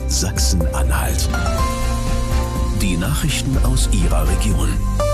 Sachsen-Anhalt. Die Nachrichten aus Ihrer Region.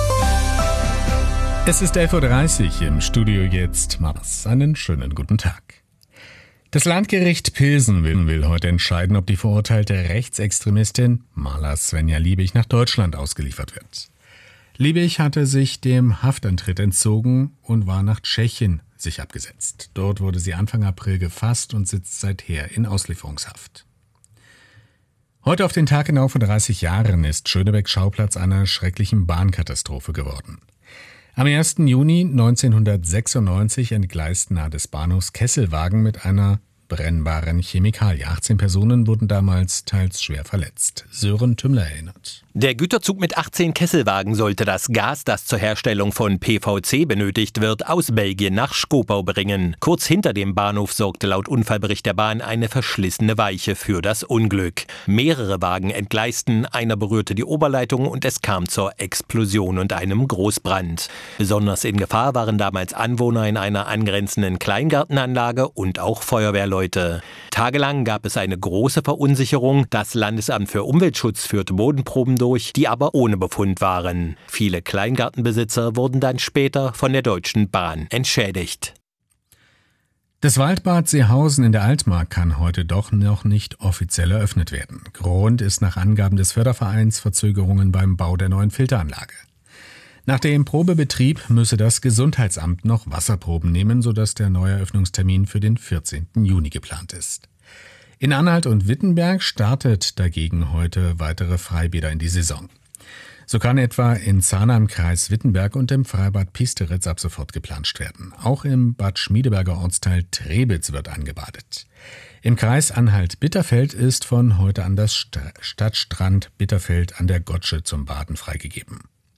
Es ist 11.30 Uhr, im Studio jetzt Maras. Einen schönen guten Tag. Das Landgericht Pilsen will heute entscheiden, ob die verurteilte Rechtsextremistin Maler Svenja Liebig nach Deutschland ausgeliefert wird. Liebig hatte sich dem Haftantritt entzogen und war nach Tschechien sich abgesetzt. Dort wurde sie Anfang April gefasst und sitzt seither in Auslieferungshaft. Heute auf den Tag genau vor 30 Jahren ist Schönebeck Schauplatz einer schrecklichen Bahnkatastrophe geworden. Am 1. Juni 1996 entgleisten nahe des Bahnhofs Kesselwagen mit einer brennbaren Chemikalie. 18 Personen wurden damals teils schwer verletzt. Sören Tümmler erinnert. Der Güterzug mit 18 Kesselwagen sollte das Gas, das zur Herstellung von PVC benötigt wird, aus Belgien nach Schkopau bringen. Kurz hinter dem Bahnhof sorgte laut Unfallbericht der Bahn eine verschlissene Weiche für das Unglück. Mehrere Wagen entgleisten, einer berührte die Oberleitung und es kam zur Explosion und einem Großbrand. Besonders in Gefahr waren damals Anwohner in einer angrenzenden Kleingartenanlage und auch Feuerwehrleute. Tagelang gab es eine große Verunsicherung. Das Landesamt für Umweltschutz führte Bodenproben durch, die aber ohne Befund waren. Viele Kleingartenbesitzer wurden dann später von der Deutschen Bahn entschädigt. Das Waldbad Seehausen in der Altmark kann heute doch noch nicht offiziell eröffnet werden. Grund ist nach Angaben des Fördervereins Verzögerungen beim Bau der neuen Filteranlage. Nach dem Probebetrieb müsse das Gesundheitsamt noch Wasserproben nehmen, sodass der neue Eröffnungstermin für den 14. Juni geplant ist. In Anhalt und Wittenberg startet dagegen heute weitere Freibäder in die Saison. So kann etwa in Zahna im Kreis Wittenberg und im Freibad Piesteritz ab sofort geplanscht werden. Auch im Bad Schmiedeberger Ortsteil Trebitz wird angebadet. Im Kreis Anhalt-Bitterfeld ist von heute an das Stadtstrand Bitterfeld an der Gotsche zum Baden freigegeben.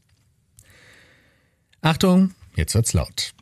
Achtung, jetzt wird's laut.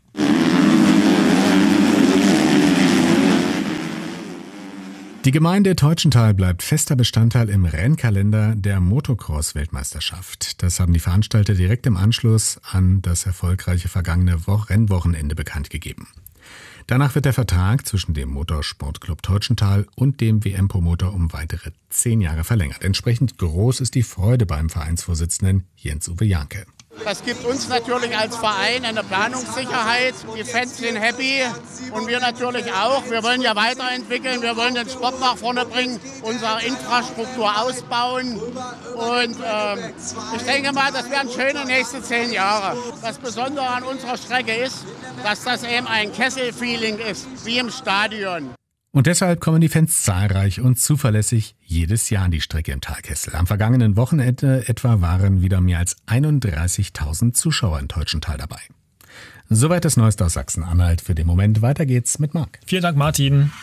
Die Gemeinde Teutschenthal bleibt fester Bestandteil im Rennkalender der Motocross-Weltmeisterschaft. Das haben die Veranstalter direkt im Anschluss an das erfolgreiche vergangene Rennwochenende bekannt gegeben. Danach wird der Vertrag zwischen dem Motorsportclub Teutschenthal und dem WM-Promoter um weitere 10 Jahre verlängert. Entsprechend groß ist die Freude beim Vereinsvorsitzenden Jens-Uwe Janke. Das gibt uns natürlich als Verein eine Planungssicherheit. Die Fans sind happy und wir natürlich auch. Wir wollen ja weiterentwickeln, wir wollen den Sport nach vorne bringen, unsere Infrastruktur ausbauen. Und ich denke mal, das werden schöne nächste 10 Jahre. Das Besondere an unserer Strecke ist, dass das eben ein Kessel-Feeling ist, wie im Stadion. Und deshalb kommen die Fans zahlreich und zuverlässig jedes Jahr an die Strecke im Talkessel. Am vergangenen Wochenende etwa waren wieder mehr als 31.000 Zuschauer in Teutschenthal dabei. Soweit das Neueste aus Sachsen-Anhalt für den Moment. Weiter geht's mit Marc. Vielen Dank, Martin.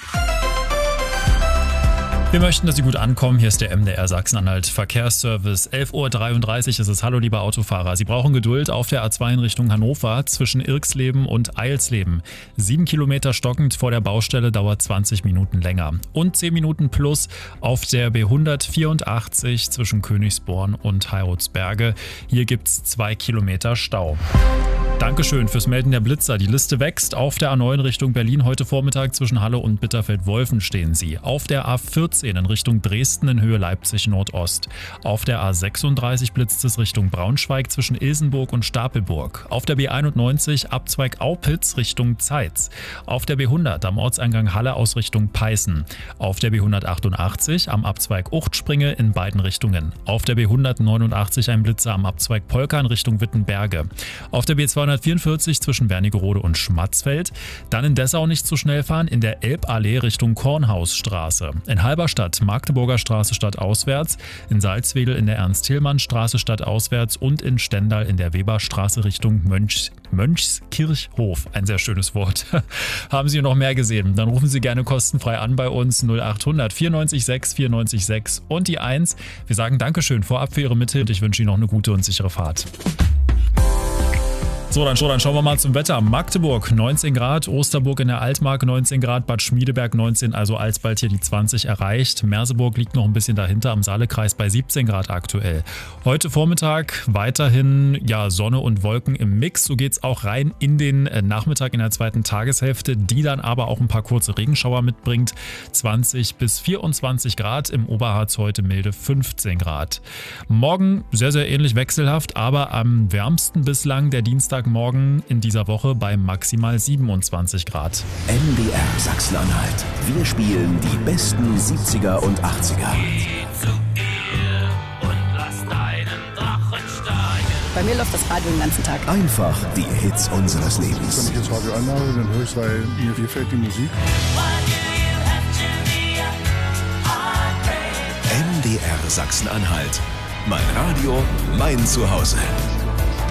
Wir möchten, dass Sie gut ankommen. Hier ist der MDR Sachsen-Anhalt Verkehrsservice. 11.33 Uhr ist es. Hallo, liebe Autofahrer. Sie brauchen Geduld auf der A2 in Richtung Hannover zwischen Irxleben und Eilsleben. 7 Kilometer stockend vor der Baustelle, dauert 20 Minuten länger. Und 10 Minuten plus auf der B184 zwischen Königsborn und Heirutsberge. Hier gibt's 2 Kilometer Stau. Dankeschön fürs Melden der Blitzer. Die Liste wächst. Auf der A9 Richtung Berlin heute Vormittag zwischen Halle und Bitterfeld-Wolfen stehen sie. Auf der A14 in Richtung Dresden in Höhe Leipzig Nordost. Auf der A36 blitzt es Richtung Braunschweig zwischen Ilsenburg und Stapelburg. Auf der B91 Abzweig Aupitz Richtung Zeitz. Auf der B100 am Ortseingang Halle aus Richtung Peißen. Auf der B188 am Abzweig Uchtspringe in beiden Richtungen. Auf der B189 ein Blitzer am Abzweig Polka in Richtung Wittenberge. Auf der B244 zwischen Wernigerode und Schmatzfeld. Dann in Dessau nicht zu schnell fahren, in der Elballee Richtung Kornhausstraße. In Halberstadt Magdeburger Straße stadtauswärts, in Salzwedel in der Ernst-Thälmann-Straße stadtauswärts und in Stendal in der Weberstraße Richtung Mönchskirchhof. Ein sehr schönes Wort. Haben Sie noch mehr gesehen? Dann rufen Sie gerne kostenfrei an bei uns 0800 94 6 94 6 und die 1. Wir sagen Dankeschön vorab für Ihre Mithilfe und ich wünsche Ihnen noch eine gute und sichere Fahrt. So, dann schauen wir mal zum Wetter. Magdeburg 19 Grad, Osterburg in der Altmark 19 Grad, Bad Schmiedeberg 19, also alsbald hier die 20 erreicht. Merseburg liegt noch ein bisschen dahinter am Saalekreis bei 17 Grad aktuell. Heute Vormittag weiterhin Sonne und Wolken im Mix. So geht's auch rein in den Nachmittag in der zweiten Tageshälfte, die dann aber auch ein paar kurze Regenschauer mitbringt. 20 bis 24 Grad, im Oberharz heute milde 15 Grad. Morgen sehr, sehr ähnlich wechselhaft, aber am wärmsten bislang der Dienstagmorgen in dieser Woche bei maximal 27 Grad. MDR Sachsen-Anhalt. Wir spielen die besten 70er und 80er. Bei mir läuft das Radio den ganzen Tag. Einfach die Hits unseres Lebens. Wenn ich das Radio anmache, dann höre ich es, weil mir gefällt die Musik. MDR Sachsen-Anhalt. Mein Radio, mein Zuhause.